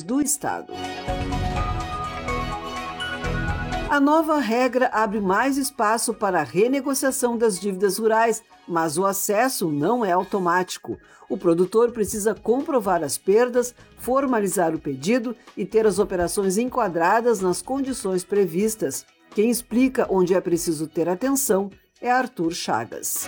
do Estado. A nova regra abre mais espaço para a renegociação das dívidas rurais, mas o acesso não é automático. O produtor precisa comprovar as perdas, formalizar o pedido e ter as operações enquadradas nas condições previstas. Quem explica onde é preciso ter atenção é Arthur Chagas.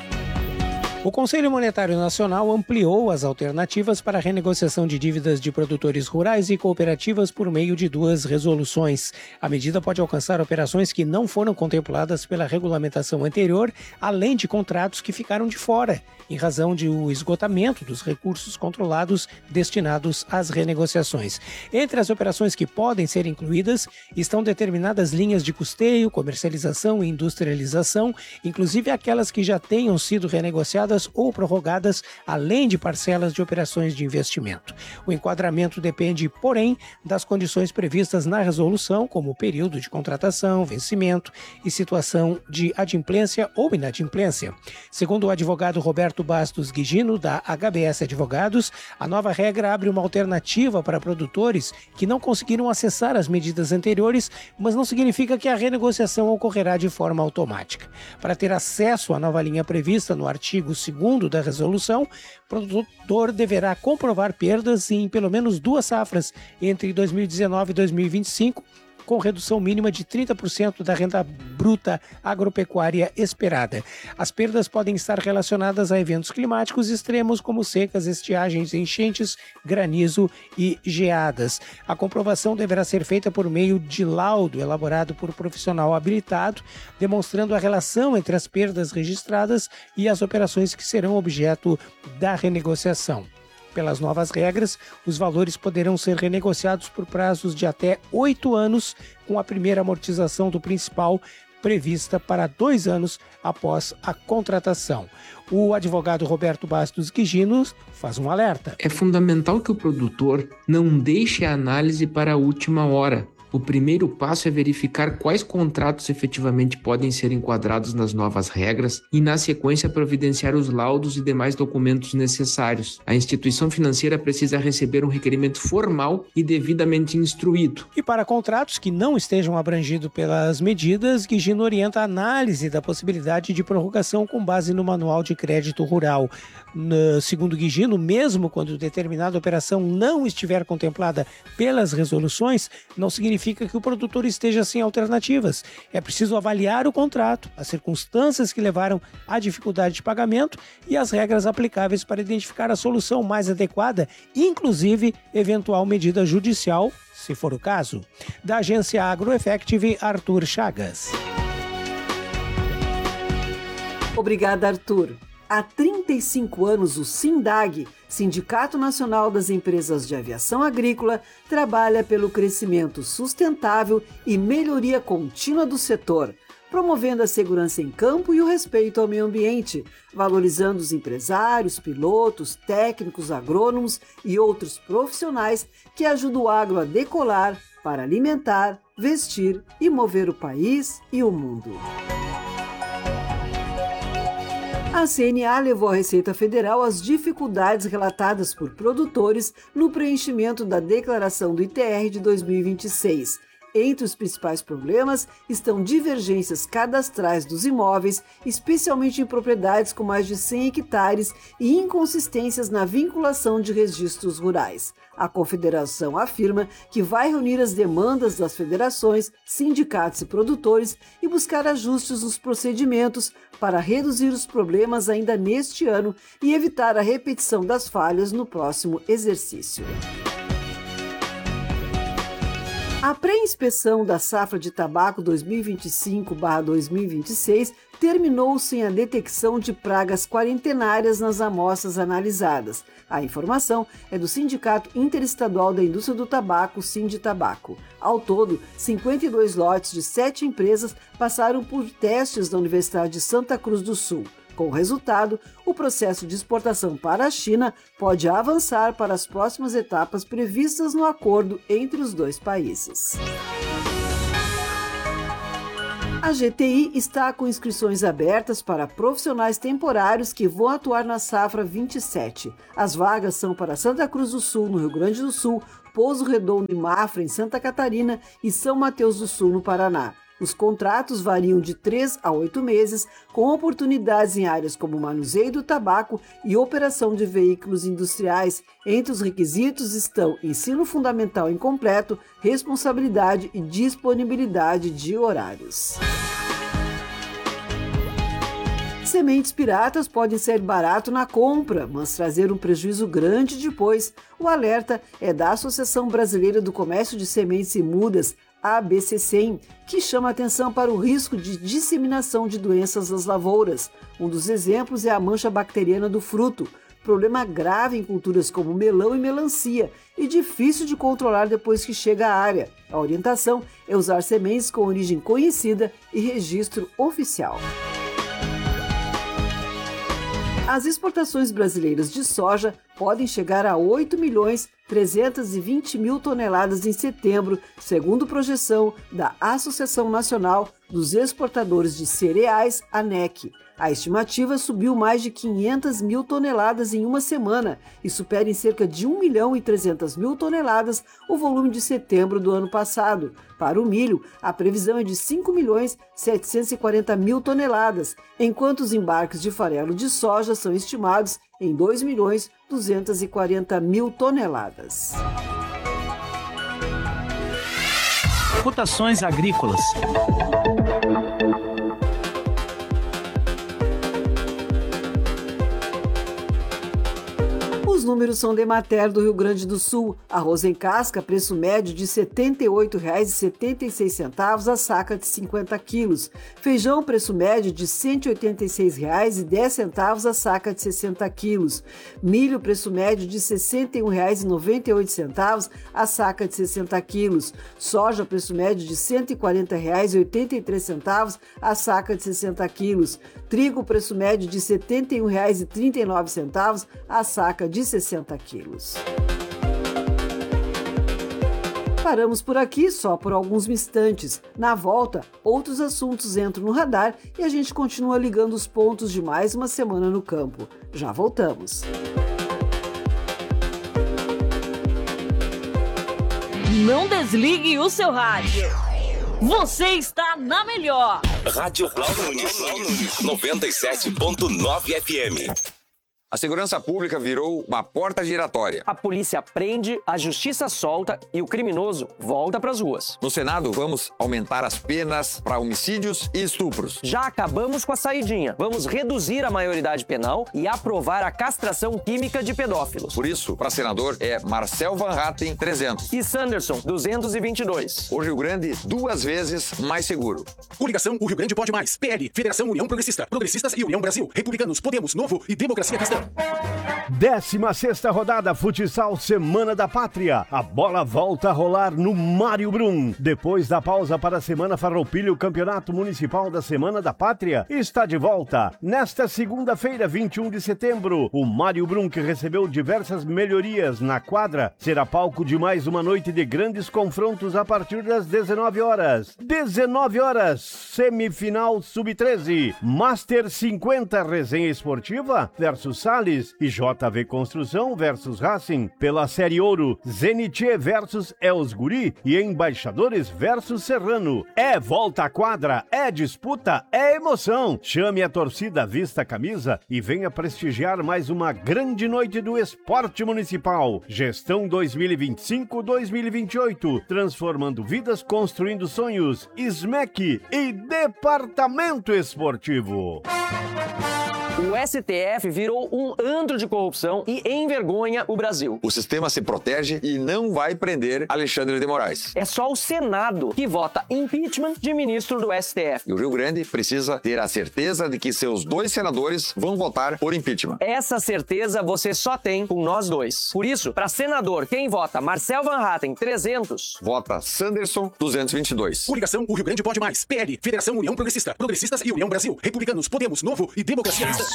O Conselho Monetário Nacional ampliou as alternativas para a renegociação de dívidas de produtores rurais e cooperativas por meio de 2 resoluções. A medida pode alcançar operações que não foram contempladas pela regulamentação anterior, além de contratos que ficaram de fora, em razão do esgotamento dos recursos controlados destinados às renegociações. Entre as operações que podem ser incluídas estão determinadas linhas de custeio, comercialização e industrialização, inclusive aquelas que já tenham sido renegociadas ou prorrogadas, além de parcelas de operações de investimento. O enquadramento depende, porém, das condições previstas na resolução, como período de contratação, vencimento e situação de adimplência ou inadimplência. Segundo o advogado Roberto Bastos Guigino, da HBS Advogados, a nova regra abre uma alternativa para produtores que não conseguiram acessar as medidas anteriores, mas não significa que a renegociação ocorrerá de forma automática. Para ter acesso à nova linha prevista no artigo 2º da resolução, o produtor deverá comprovar perdas em pelo menos 2 safras entre 2019 e 2025, com redução mínima de 30% da renda bruta agropecuária esperada. As perdas podem estar relacionadas a eventos climáticos extremos como secas, estiagens, enchentes, granizo e geadas. A comprovação deverá ser feita por meio de laudo elaborado por profissional habilitado, demonstrando a relação entre as perdas registradas e as operações que serão objeto da renegociação. Pelas novas regras, os valores poderão ser renegociados por prazos de até 8 anos, com a primeira amortização do principal prevista para 2 anos após a contratação. O advogado Roberto Bastos Guigino faz um alerta. É fundamental que o produtor não deixe a análise para a última hora. O primeiro passo é verificar quais contratos efetivamente podem ser enquadrados nas novas regras e, na sequência, providenciar os laudos e demais documentos necessários. A instituição financeira precisa receber um requerimento formal e devidamente instruído. E para contratos que não estejam abrangidos pelas medidas, Guigino orienta a análise da possibilidade de prorrogação com base no Manual de Crédito Rural. Segundo Guigino, mesmo quando determinada operação não estiver contemplada pelas resoluções, não significa que o produtor esteja sem alternativas. É preciso avaliar o contrato, as circunstâncias que levaram à dificuldade de pagamento e as regras aplicáveis para identificar a solução mais adequada, inclusive eventual medida judicial, se for o caso. Da agência AgroEffective, Arthur Chagas. Obrigada, Arthur. Há 35 anos, o SINDAG, Sindicato Nacional das Empresas de Aviação Agrícola, trabalha pelo crescimento sustentável e melhoria contínua do setor, promovendo a segurança em campo e o respeito ao meio ambiente, valorizando os empresários, pilotos, técnicos, agrônomos e outros profissionais que ajudam o agro a decolar para alimentar, vestir e mover o país e o mundo. A CNA levou à Receita Federal as dificuldades relatadas por produtores no preenchimento da declaração do ITR de 2026. Entre os principais problemas estão divergências cadastrais dos imóveis, especialmente em propriedades com mais de 100 hectares, e inconsistências na vinculação de registros rurais. A Confederação afirma que vai reunir as demandas das federações, sindicatos e produtores e buscar ajustes nos procedimentos para reduzir os problemas ainda neste ano e evitar a repetição das falhas no próximo exercício. A pré-inspeção da safra de tabaco 2025/2026 terminou sem a detecção de pragas quarentenárias nas amostras analisadas. A informação é do Sindicato Interestadual da Indústria do Tabaco, Sinditabaco. Ao todo, 52 lotes de 7 empresas passaram por testes da Universidade de Santa Cruz do Sul. Com o resultado, o processo de exportação para a China pode avançar para as próximas etapas previstas no acordo entre os dois países. A GTI está com inscrições abertas para profissionais temporários que vão atuar na safra 27. As vagas são para Santa Cruz do Sul, no Rio Grande do Sul, Pouso Redondo e Mafra, em Santa Catarina, e São Mateus do Sul, no Paraná. Os contratos variam de 3 a 8 meses, com oportunidades em áreas como manuseio do tabaco e operação de veículos industriais. Entre os requisitos estão ensino fundamental incompleto, responsabilidade e disponibilidade de horários. Sementes piratas podem ser barato na compra, mas trazer um prejuízo grande depois. O alerta é da Associação Brasileira do Comércio de Sementes e Mudas, ABCSEM, que chama atenção para o risco de disseminação de doenças das lavouras. Um dos exemplos é a mancha bacteriana do fruto, problema grave em culturas como melão e melancia e difícil de controlar depois que chega à área. A orientação é usar sementes com origem conhecida e registro oficial. As exportações brasileiras de soja podem chegar a 8.320.000 toneladas em setembro, segundo projeção da Associação Nacional dos Exportadores de Cereais, ANEC. A estimativa subiu mais de 500.000 toneladas em uma semana e supera em cerca de 1.300.000 toneladas o volume de setembro do ano passado. Para o milho, a previsão é de 5.740.000 toneladas, enquanto os embarques de farelo de soja são estimados em 2.240.000 toneladas. Cotações agrícolas. Os números são da Emater do Rio Grande do Sul. Arroz em casca, preço médio de R$ 78,76 a saca de 50 quilos. Feijão, preço médio de R$ 186,10 a saca de 60 quilos. Milho, preço médio de R$ 61,98 a saca de 60 quilos. Soja, preço médio de R$ 140,83 a saca de 60 quilos. Trigo, preço médio de R$ 71,39 a saca de 60 quilos. Paramos por aqui só por alguns instantes. Na volta, outros assuntos entram no radar e a gente continua ligando os pontos de mais uma semana no campo. Já voltamos. Não desligue o seu rádio. Você está na melhor. Rádio Blau Nunes, 97.9 FM. A segurança pública virou uma porta giratória. A polícia prende, a justiça solta e o criminoso volta pras ruas. No Senado, vamos aumentar as penas para homicídios e estupros. Já acabamos com a saidinha. Vamos reduzir a maioridade penal e aprovar a castração química de pedófilos. Por isso, para senador é Marcel Van Hatten, 300. E Sanderson, 222. O Rio Grande, 2 vezes mais seguro. Coligação O Rio Grande Pode Mais. PL, Federação União Progressista, Progressistas e União Brasil. Republicanos, Podemos, Novo e Democracia Cristã. 16ª rodada Futsal Semana da Pátria. A bola volta a rolar no Mário Brum. Depois da pausa para a Semana Farroupilha, o Campeonato Municipal da Semana da Pátria está de volta. Nesta segunda-feira, 21 de setembro, o Mário Brum, que recebeu diversas melhorias na quadra, será palco de mais uma noite de grandes confrontos a partir das 19 horas. 19 horas, semifinal Sub-13. Master 50, resenha esportiva versus Salles e JV Construção versus Racing. Pela Série Ouro, Zenit versus Els Guri e Embaixadores versus Serrano. É volta à quadra, é disputa, é emoção. Chame a torcida, vista a camisa e venha prestigiar mais uma grande noite do esporte municipal. Gestão 2025-2028, transformando vidas, construindo sonhos. SMEC e Departamento Esportivo. O STF virou um antro de corrupção e envergonha o Brasil. O sistema se protege e não vai prender Alexandre de Moraes. É só o Senado que vota impeachment de ministro do STF. E o Rio Grande precisa ter a certeza de que seus 2 senadores vão votar por impeachment. Essa certeza você só tem com nós 2. Por isso, para senador, quem vota Marcel Van Hatten, 300. Vota Sanderson, 222. Coligação O Rio Grande Pode Mais. PL, Federação União Progressista, Progressistas e União Brasil. Republicanos, Podemos, Novo e Democracia Cristã.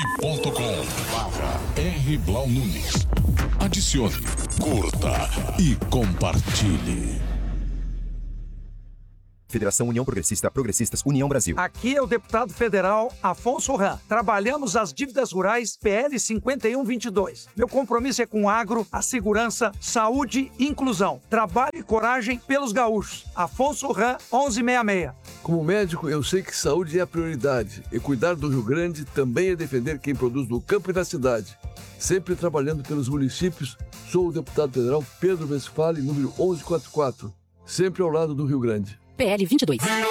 Facebook.com/R Blau Nunes. Adicione, curta e compartilhe. Federação União Progressista, Progressistas, União Brasil. Aqui é o deputado federal Afonso Ram. Trabalhamos as dívidas rurais PL 5122. Meu compromisso é com o agro, a segurança, saúde e inclusão. Trabalho e coragem pelos gaúchos. Afonso Ram, 1166. Como médico, eu sei que saúde é a prioridade. E cuidar do Rio Grande também é defender quem produz no campo e na cidade. Sempre trabalhando pelos municípios, sou o deputado federal Pedro Westphalen, número 1144. Sempre ao lado do Rio Grande. PL 22.